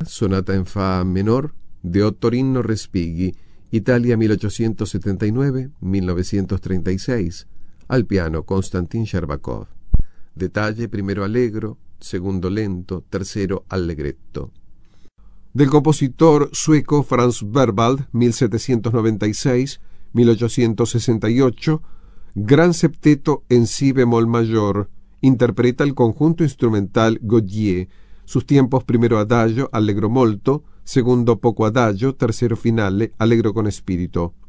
sonata in fa menor de Ottorino Respighi, Italia 1879-1936, al piano Konstantin Sherbakov. Detalle: primero allegro, segundo lento, tercero allegretto. Del compositor sueco Franz Berwald, 1796-1868, Gran septeto en si bemol mayor. Interpreta el conjunto instrumental Gaudier. Sus tiempos: primero adagio, allegro molto, segundo poco adagio, tercero finale, allegro con spirito.